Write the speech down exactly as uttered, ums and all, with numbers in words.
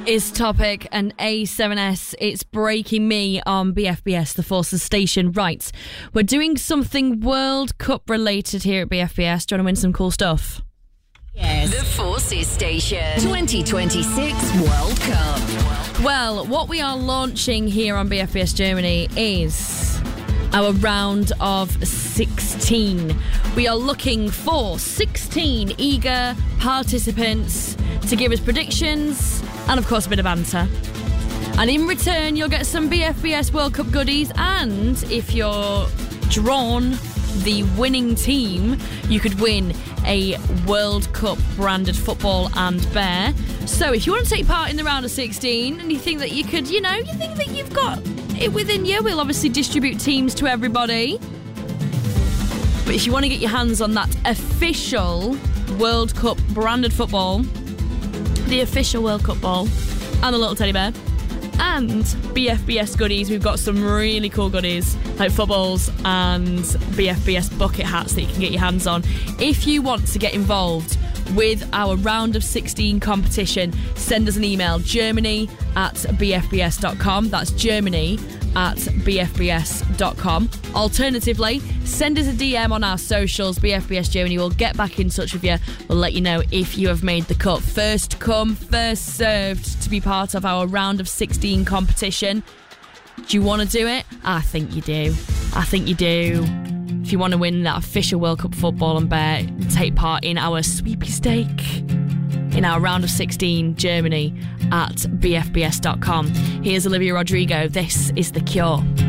Is Topic and A seven S. It's Breaking Me on B F B S, the Forces station. Right, we're doing something World Cup related here at B F B S. Do you want to win some cool stuff? Yes. The Forces station. twenty twenty-six World Cup. Well, what we are launching here on B F B S Germany is our round of sixteen. We are looking for sixteen eager participants to give us predictions and, of course, a bit of banter. And in return, you'll get some B F B S World Cup goodies. And if you're drawn the winning team, you could win a World Cup branded football and bear. So if you want to take part in the round of sixteen and you think that you could, you know, you think that you've got it within you, we'll obviously distribute teams to everybody. But if you want to get your hands on that official World Cup branded football, the official World Cup ball, and the little teddy bear, and B F B S goodies, we've got some really cool goodies like footballs and B F B S bucket hats that you can get your hands on. If you want to get involved with our round of sixteen competition, send us an email, germany at b f b s dot com. That's Germany at b f b s dot com. Alternatively, send us a D M on our socials, B F B S Germany. We'll get back in touch with you. We'll let you know if you have made the cut. First come, first served to be part of our round of sixteen competition. Do you want to do it? I think you do. I think you do. If you want to win that official World Cup football and bear, take part in our sweepy stake in our round of sixteen, Germany at b f b s dot com. Here's Olivia Rodrigo. This is The Cure.